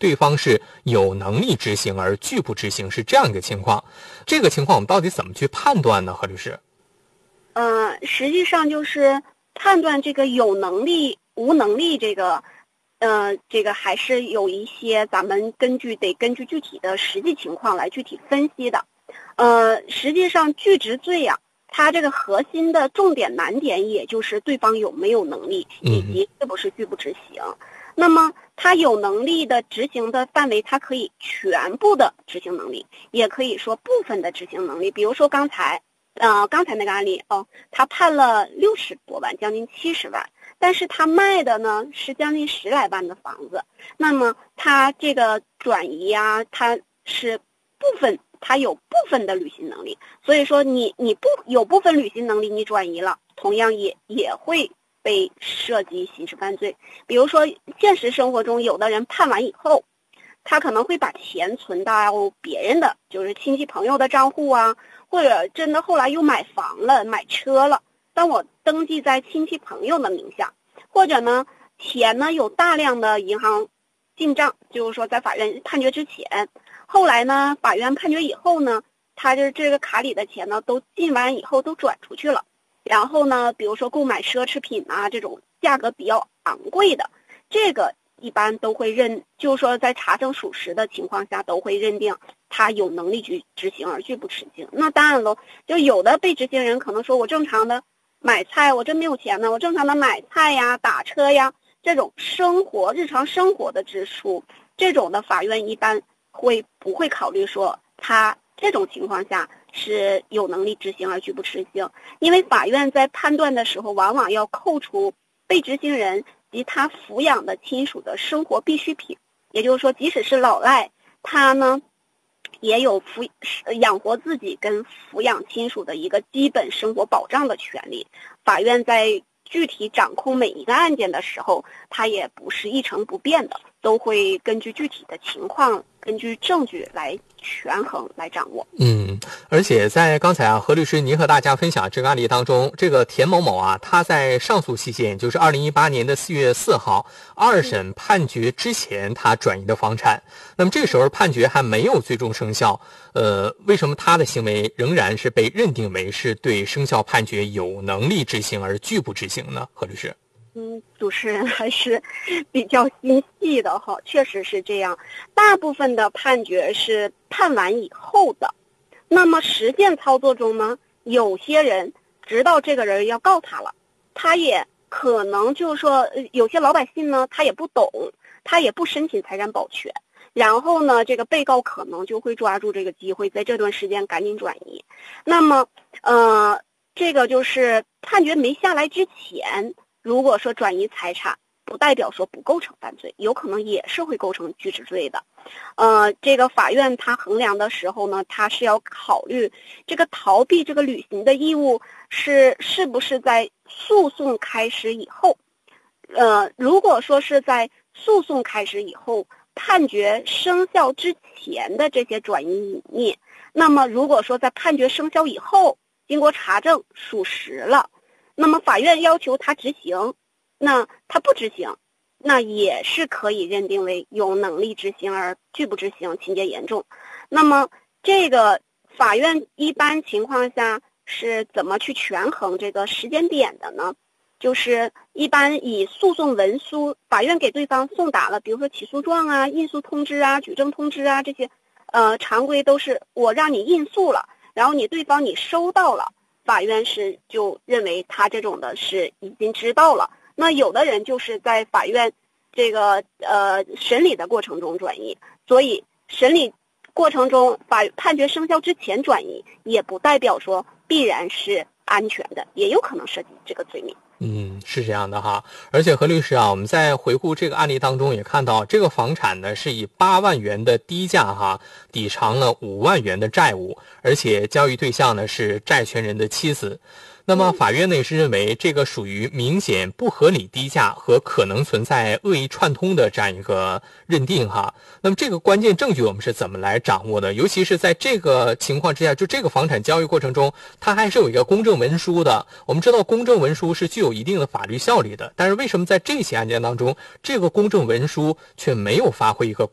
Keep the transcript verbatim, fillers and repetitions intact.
对方是有能力执行而拒不执行，是这样一个情况。这个情况我们到底怎么去判断呢？何律师？ 呃，实际上就是判断这个有能力无能力这个呃，这个还是有一些咱们根据得根据具体的实际情况来具体分析的。呃，实际上拒执罪呀、啊，它这个核心的重点难点也就是对方有没有能力，以及是不是拒不执行。嗯、那么他有能力的执行的范围，它可以全部的执行能力，也可以说部分的执行能力。比如说刚才，呃，刚才那个案例哦，他判了六十多万，将近七十万。但是他卖的呢是将近十来万的房子，那么他这个转移啊，他是部分，他有部分的履行能力，所以说你你不有部分履行能力，你转移了，同样也也会被涉及刑事犯罪。比如说现实生活中，有的人判完以后，他可能会把钱存到别人的，就是亲戚朋友的账户啊，或者真的后来又买房了、买车了。当我登记在亲戚朋友的名下，或者呢，钱呢有大量的银行进账，就是说在法院判决之前，后来呢，法院判决以后呢，他就是这个卡里的钱呢都进完以后都转出去了，然后呢，比如说购买奢侈品啊这种价格比较昂贵的，这个一般都会认，就是说在查证属实的情况下，都会认定他有能力去执行而拒不执行。那当然了，就有的被执行人可能说我正常的买菜，我真没有钱呢，我正常的买菜呀、打车呀，这种生活日常生活的支出，这种的法院一般会不会考虑说他这种情况下是有能力执行而拒不执行？因为法院在判断的时候，往往要扣除被执行人及他抚养的亲属的生活必需品，也就是说，即使是老赖，他呢也有抚养活自己跟抚养亲属的一个基本生活保障的权利。法院在具体掌控每一个案件的时候，它也不是一成不变的，都会根据具体的情况，根据证据来权衡来掌握。 嗯，而且在刚才啊，何律师您和大家分享这个案例当中，这个田某某啊，他在上诉期限，就是二零一八年的四月四号二审判决之前，他转移的房产。那么这个时候判决还没有最终生效，呃，为什么他的行为仍然是被认定为是对生效判决有能力执行而拒不执行呢？何律师？ 嗯，主持人还是比较心细的哈，确实是这样。大部分的判决是判完以后的，那么实践操作中呢，有些人知道这个人要告他了，他也可能就是说，有些老百姓呢，他也不懂，他也不申请财产保全，然后呢，这个被告可能就会抓住这个机会，在这段时间赶紧转移。那么，呃，这个就是判决没下来之前，如果说转移财产，不代表说不构成犯罪，有可能也是会构成拒执罪的。呃，这个法院他衡量的时候呢，他是要考虑这个逃避这个履行的义务是是不是在诉讼开始以后。呃，如果说是在诉讼开始以后，判决生效之前的这些转移隐匿，那么如果说在判决生效以后，经过查证属实了，那么法院要求他执行，那他不执行，那也是可以认定为有能力执行而拒不执行，情节严重。那么这个法院一般情况下是怎么去权衡这个时间点的呢？就是一般以诉讼文书，法院给对方送达了，比如说起诉状啊、印诉通知啊、举证通知啊这些，呃，常规都是我让你印诉了，然后你对方你收到了，法院是就认为他这种的是已经知道了。那有的人就是在法院这个呃审理的过程中转移，所以审理过程中法判决生效之前转移，也不代表说必然是安全的，也有可能涉及这个罪名。 嗯，是这样的哈。而且何律师啊，我们在回顾这个案例当中也看到，这个房产呢是以八万元的低价哈抵偿了五万元的债务，而且交易对象呢是债权人的妻子。那么法院呢也是认为这个属于明显不合理低价和可能存在恶意串通的这样一个认定哈。那么这个关键证据我们是怎么来掌握的？尤其是在这个情况之下，就这个房产交易过程中，它还是有一个公证文书的。我们知道公证文书是具有一定的法律效力的，但是为什么在这起案件当中，这个公证文书却没有发挥一个